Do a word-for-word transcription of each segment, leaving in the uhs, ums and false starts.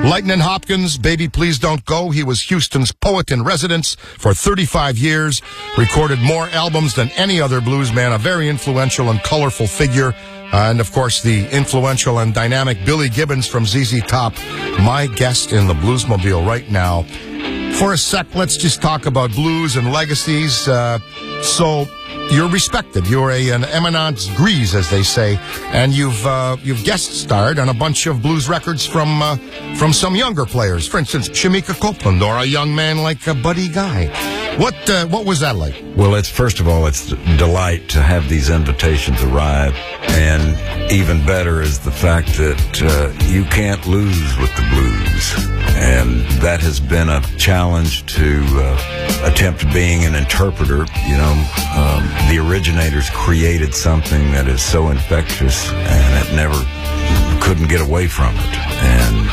Lightnin' Hopkins, Baby Please Don't Go. He was Houston's poet in residence for thirty-five years, recorded more albums than any other bluesman, a very influential and colorful figure. Uh, and, of course, the influential and dynamic Billy Gibbons from Z Z Top, my guest in the Bluesmobile right now. For a sec, let's just talk about blues and legacies. Uh, so... You're respected. You're a, an eminence grise, as they say, and you've uh, you've guest starred on a bunch of blues records from uh, from some younger players. For instance, Shemekia Copeland, or a young man like uh, Buddy Guy. What uh, what was that like? Well, it's first of all, it's a delight to have these invitations arrive, and even better is the fact that uh, you can't lose with the blues, and that has been a challenge to uh, attempt being an interpreter. You know. Um, The originators created something that is so infectious, and it never couldn't get away from it. And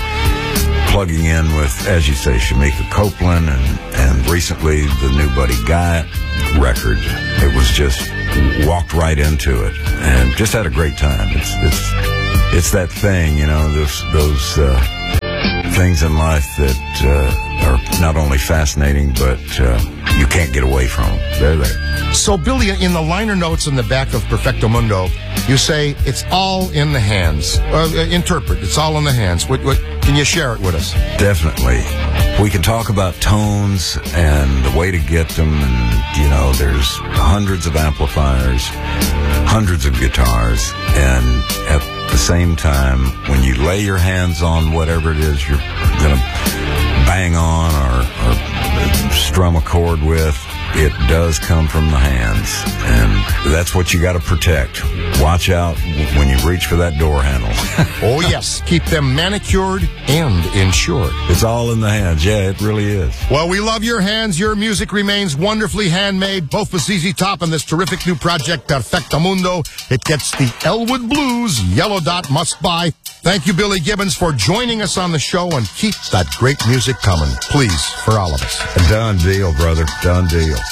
uh, plugging in with, as you say, Shemekia Copeland, and, and recently the new Buddy Guy record, it was just walked right into it, and just had a great time. It's it's it's that thing, you know, those those uh, things in life that uh, are not only fascinating, but uh, you can't get away from them. They're there. So, Billy, in the liner notes in the back of Perfecto Mundo, you say it's all in the hands. Uh, interpret, it's all in the hands. What, what, can you share it with us? Definitely. We can talk about tones and the way to get them, and, you know, there's hundreds of amplifiers, hundreds of guitars, and at the same time, when you lay your hands on whatever it is you're going to bang on or, or strum a chord with, it does come from the hands, and that's what you got to protect. Watch out when you reach for that door handle. Oh, yes. Keep them manicured and insured. It's all in the hands. Yeah, it really is. Well, we love your hands. Your music remains wonderfully handmade, both with Z Z Top and this terrific new project, Perfecto Mundo. It gets the Elwood Blues Yellow Dot must buy. Thank you, Billy Gibbons, for joining us on the show, and keep that great music coming, please, for all of us. Done deal, brother. Done deal.